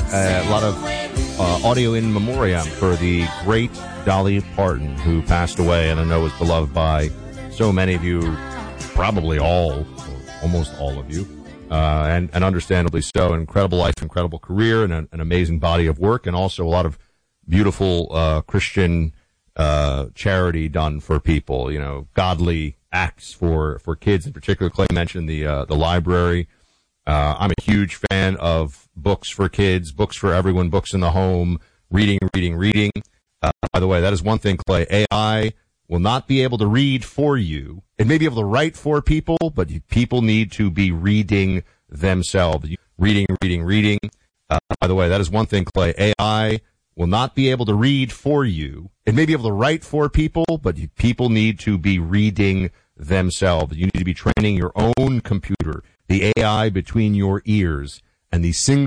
a lot of audio in memoriam for the great Dolly Parton, who passed away and I know was beloved by so many of you, probably all, or almost all of you, and understandably so. Incredible life, incredible career, and an amazing body of work, and also a lot of beautiful Christian charity done for people, you know, godly acts for kids. In particular, Clay mentioned the library. I'm a huge fan of books for kids, books for everyone, books in the home, reading. By the way, that is one thing, Clay. AI will not be able to read for you. It may be able to write for people, but people need to be reading themselves. Reading. By the way, that is one thing, Clay. AI will not be able to read for you. It may be able to write for people, but people need to be reading themselves. You need to be training your own computer, the AI between your ears, and the single